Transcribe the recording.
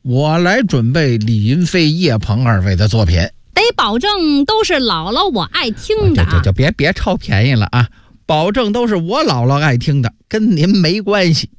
我来准备李云飞、叶鹏二位的作品， 得保证都是姥姥我爱听的就别超便宜了啊！保证都是我姥姥爱听的，跟您没关系。